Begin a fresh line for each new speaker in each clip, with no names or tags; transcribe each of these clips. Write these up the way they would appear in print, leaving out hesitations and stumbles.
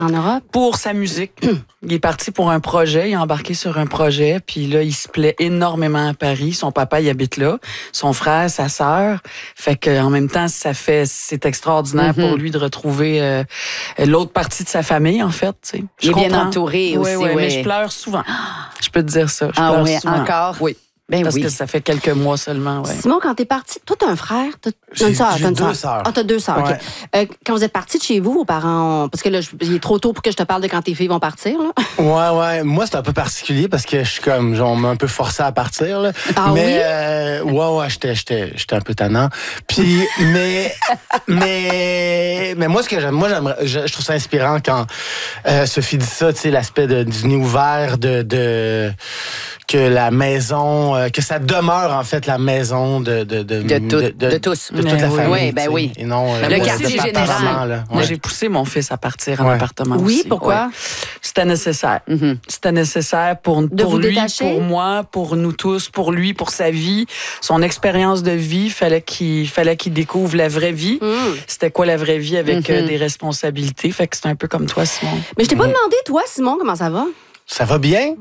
En Europe?
Pour sa musique. Il est parti pour un projet, il a embarqué sur un projet, puis là, il se plaît énormément à Paris. Son papa, il habite là. Son frère, sa sœur. Fait qu'en même temps, c'est extraordinaire pour lui de retrouver l'autre partie de sa famille, en fait. T'sais.
Il est bien entouré aussi.
Oui, mais je pleure souvent. Je peux te dire ça. Je pleure souvent.
Encore?
Oui.
Ben
parce que ça fait quelques mois seulement. Ouais.
Simon, quand t'es parti, toi, t'as un frère? T'as une sœur?
J'ai deux sœurs.
Ah, t'as deux sœurs,
ouais.
OK. Quand vous êtes partis de chez vous, vos parents... Parce que là, il est trop tôt pour que je te parle de quand tes filles vont partir, là.
Ouais. Moi, c'est un peu particulier parce que je suis comme, genre, on m'a un peu forcé à partir, là.
Ah
mais,
oui?
Ouais, j'étais un peu tannant. Puis, mais moi, ce que j'aime, je trouve ça inspirant quand Sophie dit ça, tu sais, l'aspect du nid ouvert, que la maison, que ça demeure en fait la maison de
tous.
de toute la famille.
Oui, ben oui.
Et non
le quartier général.
Moi, j'ai poussé mon fils à partir en appartement aussi.
Oui, pourquoi?
Ouais. C'était nécessaire. C'était nécessaire pour
vous
lui,
détacher?
pour moi, pour nous tous, pour lui, pour sa vie, son expérience de vie. Fallait qu'il découvre la vraie vie. C'était quoi la vraie vie avec des responsabilités. Fait que c'est un peu comme toi, Simon.
Mais je t'ai pas demandé, toi, Simon, comment ça va?
Ça va bien.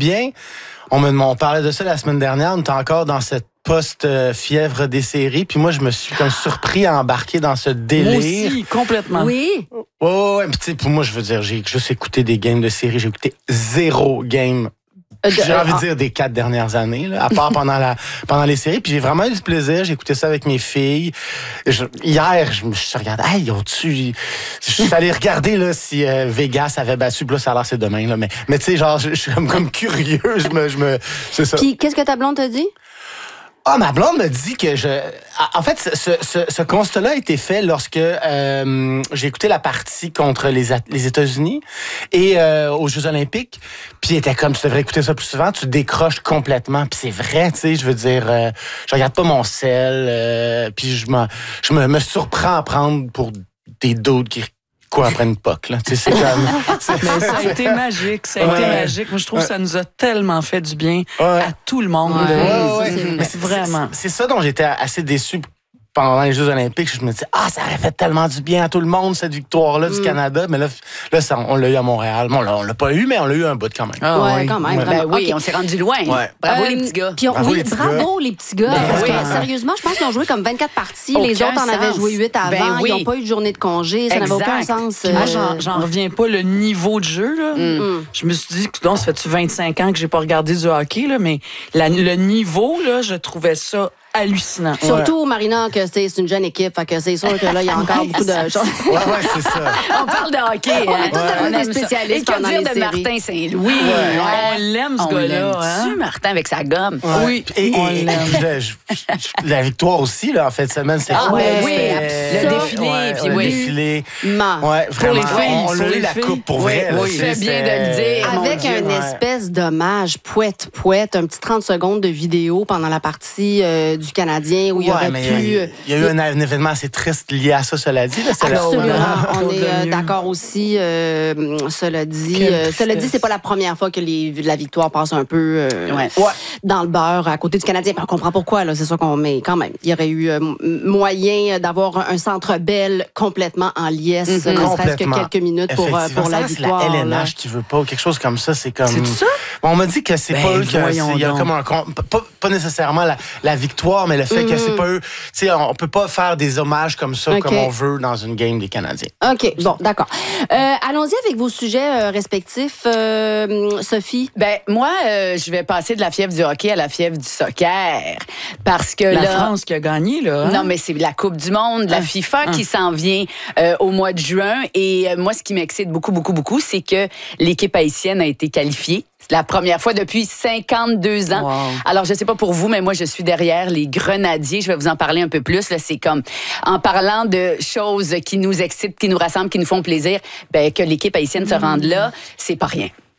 On parlait de ça la semaine dernière. On était encore dans cette post-fièvre des séries. Puis moi, je me suis comme surpris à embarquer dans ce délire.
Moi aussi, complètement.
Oui.
Ouais. Puis tu sais, pour moi, je veux dire, j'ai juste écouté des games de séries. J'ai écouté 0 game. J'ai envie de dire des 4 dernières années, là, à part pendant les séries. Puis j'ai vraiment eu du plaisir. J'ai écouté ça avec mes filles. Hier, je me suis regardé. Hey, je suis allé regarder là, si Vegas avait battu. Puis là, ça a l'air c'est demain. Là, mais tu sais, genre, je suis comme curieux. C'est ça.
Puis qu'est-ce que ta blonde t'a dit?
Ah, ma blonde me dit que En fait, ce constat-là a été fait lorsque j'ai écouté la partie contre les États-Unis et aux Jeux Olympiques. Puis, il était comme, tu devrais écouter ça plus souvent, tu décroches complètement. Puis c'est vrai, tu sais, je veux dire, je regarde pas mon sel. Puis je me surprends à prendre pour des dudes qui après une POC, là. Tu sais, c'est comme...
Mais ça a été magique, Moi, je trouve que ça nous a tellement fait du bien à tout le monde. Vraiment.
C'est ça dont j'étais assez déçu pendant les Jeux Olympiques. Je me disais, ça aurait fait tellement du bien à tout le monde, cette victoire-là du Canada. Mais là on l'a eu à Montréal. Bon, là, on l'a pas eu, mais on l'a eu un bout quand même.
Quand même.
Ben oui, on s'est rendu loin.
Ouais.
Bravo les petits gars.
Bravo les petits gars. Parce que, sérieusement, je pense qu'ils ont joué comme 24 parties. Les autres en avaient joué 8 avant. Ils n'ont pas eu de journée de congé. Ça n'avait aucun sens.
J'en reviens pas. Le niveau de jeu, là, je me suis dit, ça fait-tu 25 ans que j'ai pas regardé du hockey, là, mais le niveau, là, je trouvais ça hallucinant.
Surtout, Marina, que c'est une jeune équipe. Fait que c'est sûr que là, il y a encore beaucoup de choses.
Ouais, c'est ça.
On parle de hockey.
On est tous devenus des spécialistes pendant les séries.
de Martin Saint-Louis.
On l'aime, ce gars-là.
Hein? Martin avec sa gomme.
Ouais.
Oui,
et
on l'aime.
La victoire aussi, là, en fait, semaine, c'est
Ah
fou.
oui,
C'était-
le défilé. Puis
le
oui.
défilé.
Ouais,
Vraiment.
les filles,
On a eu la coupe pour vrai. là,
Oui, c'est bien de le dire.
avec
mon
une
Dieu.
espèce d'hommage poète, un petit 30 secondes de vidéo pendant la partie du Canadien où il aurait
mais
pu...
il y a eu un événement assez triste lié à ça, cela dit. Là,
Absolument. On
Claude
est
Lemieux.
d'accord aussi. Cela dit,
Quelle
c'est pas la première fois que la victoire passe un peu
Ouais.
dans le beurre à côté du Canadien. Puis on comprend pourquoi. Là, c'est sûr qu'on met quand même. Il y aurait eu moyen d'avoir un centre Bell complètement en liesse, ne serait-ce que
Complètement.
quelques minutes pour la
C'est
victoire.
la
là.
LNH qui veut pas, quelque chose comme ça. C'est comme.
C'est ça?
Bon, on m'a dit que c'est
Ben,
pas eux
voyons
il y a
donc.
comme pas nécessairement la victoire, mais le fait que c'est pas eux. Tu sais, on peut pas faire des hommages comme ça,
OK.
comme on veut dans une game des Canadiens.
OK, bon, d'accord. Allons-y avec vos sujets respectifs. Sophie?
Ben moi, je vais passer de la fièvre du hockey à la fièvre du soccer. Parce que
La
là...
France qui a gagné, là. Hein?
Non, mais c'est la Coupe du monde, la FIFA qui s'en vient au mois de juin. Et moi, ce qui m'excite beaucoup, beaucoup, beaucoup, c'est que l'équipe haïtienne a été qualifiée. C'est la première fois depuis 52 ans.
Wow.
Alors, je sais pas pour vous, mais moi, je suis derrière les Grenadiers. Je vais vous en parler un peu plus. Là, c'est comme, en parlant de choses qui nous excitent, qui nous rassemblent, qui nous font plaisir, ben, que l'équipe haïtienne se rende là, c'est pas rien.